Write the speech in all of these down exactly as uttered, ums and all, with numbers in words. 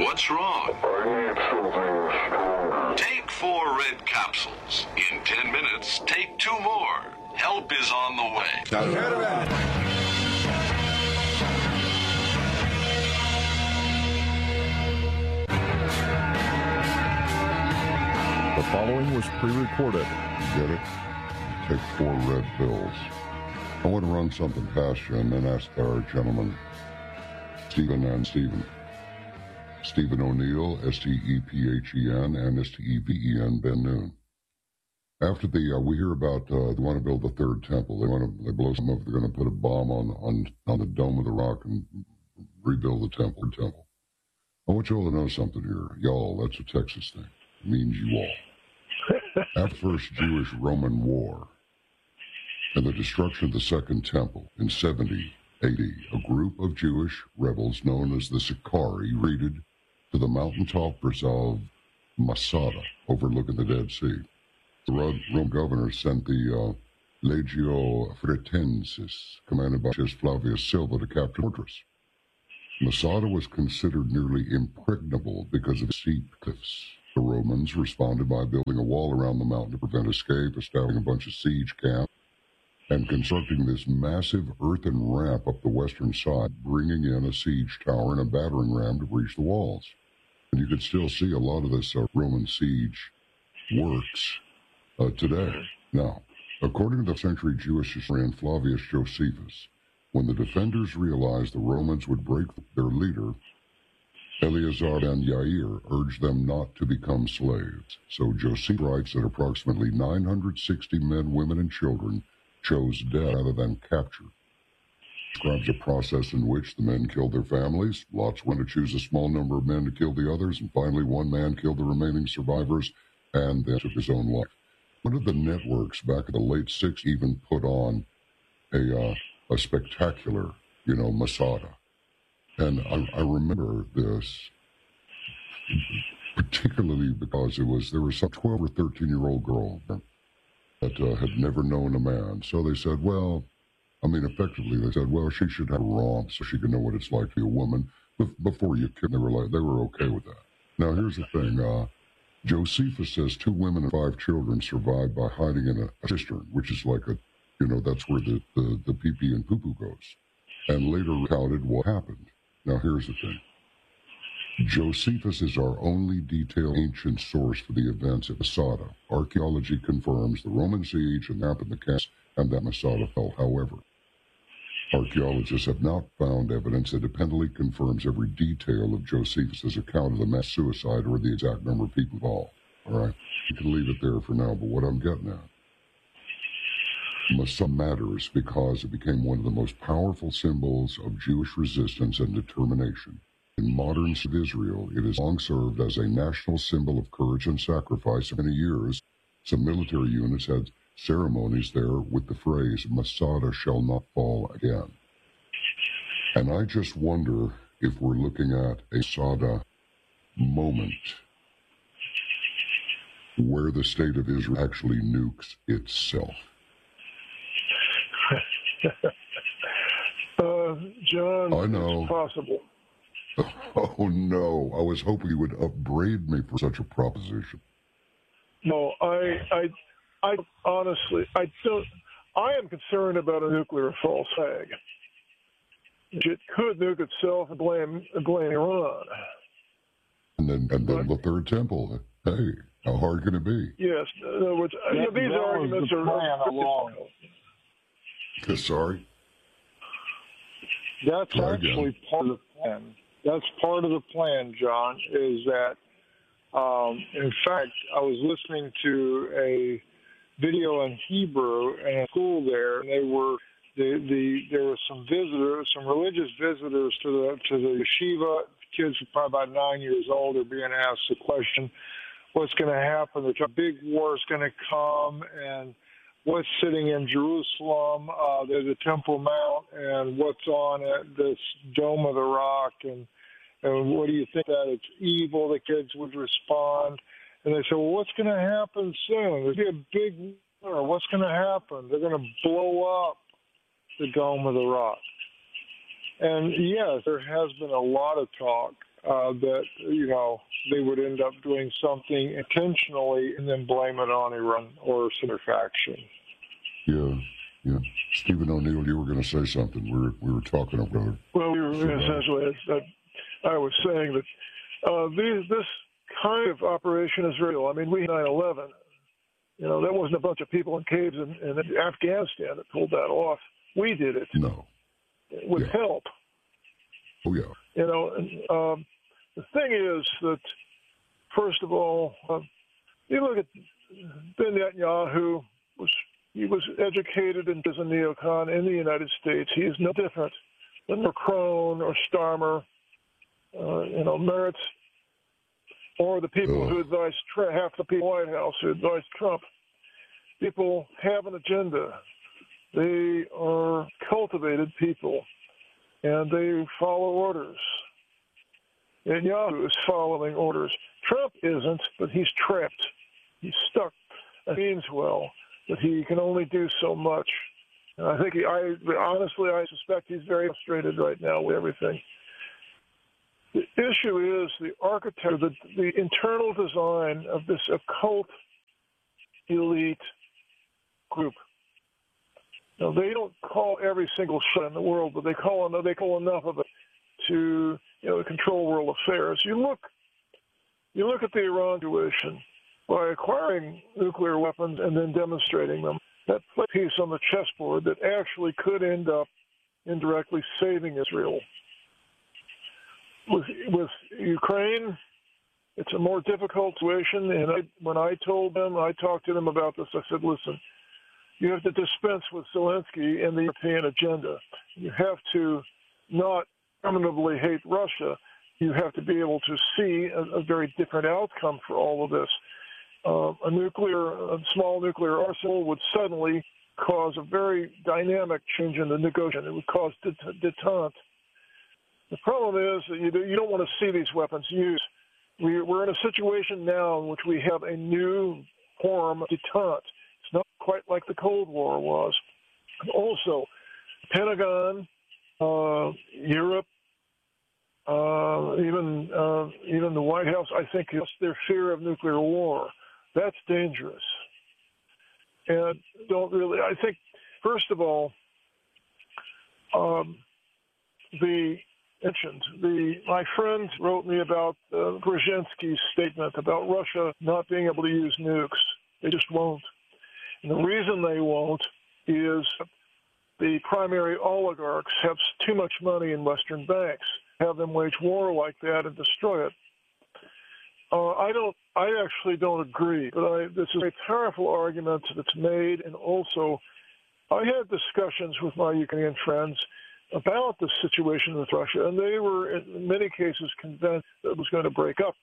What's wrong? I need something stronger. Take four red capsules. In ten minutes, take two more. Help is on the way. Ahead of that. The following was pre-recorded. Get it? Take four red pills. I want to run something past you and then ask our gentlemen, Stephen and Stephen. Stephen O'Neill, S T E P H E N, and S T E V E N, Ben Noon. After the, uh, we hear about, uh, they want to build the third temple. They want to, they blow some up, they're going to put a bomb on, on, on the Dome of the Rock and rebuild the temple. temple. I want you all to know something here. Y'all, that's a Texas thing. It means you all. After the first Jewish-Roman War and the destruction of the Second Temple in seventy A D, a group of Jewish rebels known as the Sicarii retreated to the mountaintops of Masada, overlooking the Dead Sea. The Roman governor sent the uh, Legio Fretensis, commanded by Flavius Silva, to capture the fortress. Masada was considered nearly impregnable because of steep cliffs. The Romans responded by building a wall around the mountain to prevent escape, establishing a bunch of siege camps, and constructing this massive earthen ramp up the western side, bringing in a siege tower and a battering ram to breach the walls. And you can still see a lot of this uh, Roman siege works uh, today. Now, according to the century Jewish historian Flavius Josephus, when the defenders realized the Romans would break their leader, Eleazar ben Yair urged them not to become slaves. So Josephus writes that approximately nine hundred sixty men, women, and children chose death rather than capture. Describes a process in which the men killed their families, lots went to choose a small number of men to kill the others, and finally one man killed the remaining survivors and then took his own life. One of the networks back in the late sixties even put on a uh, a spectacular, you know, Masada. And I, I remember this particularly because it was, there was some twelve or thirteen year old girl that uh, had never known a man. So they said, well, I mean, effectively, they said, well, she should have a romp so she can know what it's like to be a woman. But before you kill, they were like, they were okay with that. Now, here's the thing. Uh, Josephus says two women and five children survived by hiding in a, a cistern, which is like a, you know, that's where the, the, the pee-pee and poo-poo goes. And later recounted what happened. Now, here's the thing. Josephus is our only detailed ancient source for the events at Masada. Archaeology confirms the Roman siege and map in the camps and that Masada fell. However, archaeologists have not found evidence that independently confirms every detail of Josephus' account of the mass suicide or the exact number of people involved. All right? You can leave it there for now, but what I'm getting at, Masada matters because it became one of the most powerful symbols of Jewish resistance and determination. In modern Israel, it has long served as a national symbol of courage and sacrifice. For many years, some military units had ceremonies there with the phrase, Masada shall not fall again. And I just wonder if we're looking at a Masada moment where the state of Israel actually nukes itself. uh, John, I know. It's possible. Oh, no. I was hoping you would upbraid me for such a proposition. No, I, I, I honestly, I don't, I am concerned about a nuclear false flag. It could nuke itself and blame, blame Iran. And then, and then the third temple. Hey, how hard can it be? Yes. In other words, that, you know, these that arguments was the are plan along. Sorry? That's Try actually again. part of the plan. That's part of the plan, John, is that, um, in fact, I was listening to a video in Hebrew in a school there, and they were, the, the there were some visitors, some religious visitors to the to the yeshiva. Kids were probably about nine years old. They're being asked the question, what's going to happen? There's a big war is going to come, and what's sitting in Jerusalem, uh, there's a Temple Mount, and what's on it, this Dome of the Rock, and, and what do you think that it's evil? The kids would respond, and they say, well, what's going to happen soon? There's going to be a big war. What's going to happen? They're going to blow up the Dome of the Rock. And yes, there has been a lot of talk uh, that, you know, they would end up doing something intentionally and then blame it on Iran or some other faction. Yeah, yeah. Stephen O'Neill, you were going to say something. We were, we were talking about it. Well, we were essentially, I, I was saying that uh, these, this kind of operation is real. I mean, we had nine eleven. You know, that wasn't a bunch of people in caves in, in Afghanistan that pulled that off. We did it. No. With yeah. help. Oh, yeah. You know, and, um, the thing is that, first of all, uh, you look at Ben Netanyahu, was he was educated and as a neocon in the United States. He is no different than Macron or Starmer, uh, you know, Meretz, or the people Ugh. who advised, half the people in the White House who advised Trump. People have an agenda. They are cultivated people, and they follow orders. And Yahoo is following orders. Trump isn't, but he's trapped. He's stuck. It means well that he can only do so much. And I think he, I honestly, I suspect he's very frustrated right now with everything. The issue is the architecture, the, the internal design of this occult elite group. Now, they don't call every single shot in the world, but they call enough, they call enough of it to, you know, control world affairs. You look, you look at the Iran situation. By acquiring nuclear weapons and then demonstrating them, that put a piece on the chessboard that actually could end up indirectly saving Israel. With, with Ukraine, it's a more difficult situation, and I, when I told them, I talked to them about this, I said, listen, you have to dispense with Zelensky and the European agenda. You have to not permanently hate Russia. You have to be able to see a, a very different outcome for all of this. Uh, a nuclear, a small nuclear arsenal would suddenly cause a very dynamic change in the negotiation. It would cause det- detente. The problem is that you, do, you don't want to see these weapons used. We, we're in a situation now in which we have a new form of detente. It's not quite like the Cold War was. Also, Pentagon, uh, Europe, uh, even uh, even the White House, I think, it's their fear of nuclear war. That's dangerous. And don't really, I think, first of all, um, the mentioned, the my friend wrote me about uh, Brzezinski's statement about Russia not being able to use nukes. They just won't. And the reason they won't is the primary oligarchs have too much money in Western banks, have them wage war like that and destroy it. Uh, I don't. I actually don't agree, but I, this is a powerful argument that's made, and also I had discussions with my Ukrainian friends about the situation with Russia, and they were in many cases convinced that it was going to break up.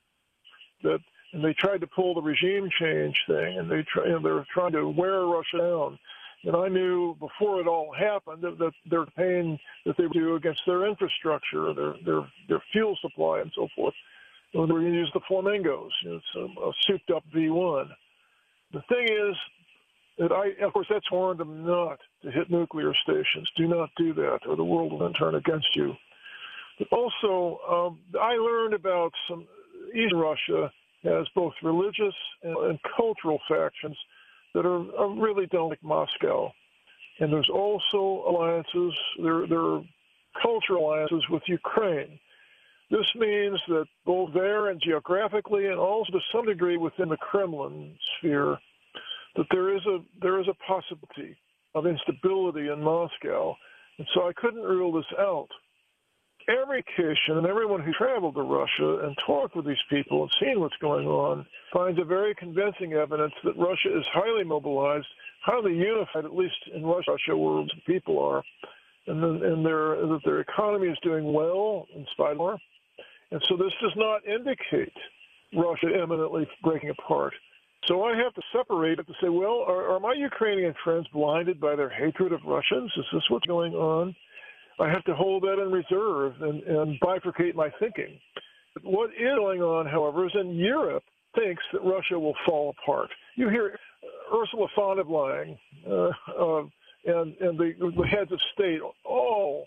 That, and they tried to pull the regime change thing, and they try, and they're trying to wear Russia down. And I knew before it all happened that, that their pain that they would do against their infrastructure, their their their fuel supply, and so forth. They were going to use the Flamingos. You know, it's a, a souped-up V one. The thing is that I, of course, that's warned them not to hit nuclear stations. Do not do that, or the world will then turn against you. But also, um, I learned about some Eastern Russia has both religious and, and cultural factions that are, are really don't like Moscow. And there's also alliances. There, there are cultural alliances with Ukraine. This means that both there and geographically, and also to some degree within the Kremlin sphere, that there is a there is a possibility of instability in Moscow, and so I couldn't rule this out. Every Christian and everyone who traveled to Russia and talked with these people and seen what's going on finds a very convincing evidence that Russia is highly mobilized, highly unified, at least in Russia, where the people are, and, then, and their, that their economy is doing well in spite of war. And so this does not indicate Russia imminently breaking apart. So I have to separate it to say, well, are, are my Ukrainian friends blinded by their hatred of Russians? Is this what's going on? I have to hold that in reserve and, and bifurcate my thinking. But what is going on, however, is in Europe thinks that Russia will fall apart. You hear Ursula von der Leyen uh, uh, and, and the, the heads of state all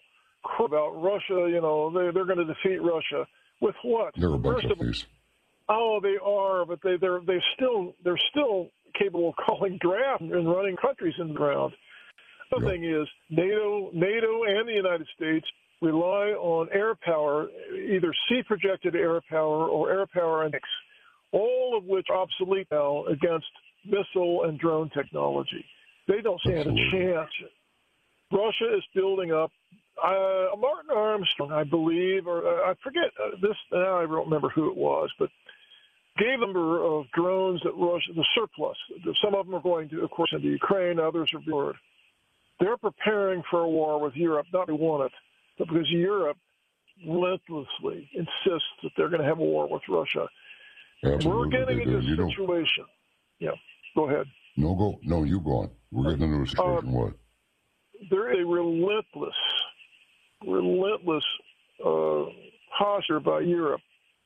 crap about Russia. You know, they, they're going to defeat Russia. With what? They're a bunch First of thieves. Oh, they are, but they, they're they still they're still capable of calling draft and running countries in the ground. The Yeah. thing is, NATO, NATO, and the United States rely on air power, either sea-projected air power or air power and mix, all of which are obsolete now against missile and drone technology. They don't stand Absolutely. a chance. Russia is building up. Uh, Martin Armstrong, I believe, or uh, I forget uh, this. Now I don't remember who it was, but gave a number of drones that Russia, the surplus. Some of them are going to, of course, into Ukraine. Others are bored. They're preparing for a war with Europe, not because they want it, but because Europe relentlessly insists that they're going to have a war with Russia. Absolutely. We're getting they into do. a You know, situation. Yeah, go ahead. no, go. No, you go on. We're getting into a situation. Um, what? There is a relentless, relentless uh, posture by Europe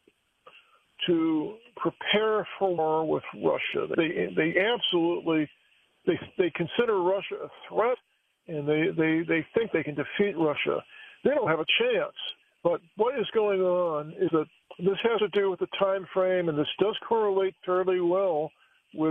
to prepare for war with Russia. They they absolutely they they consider Russia a threat, and they, they, they think they can defeat Russia. They don't have a chance. But what is going on is that this has to do with the time frame, and this does correlate fairly well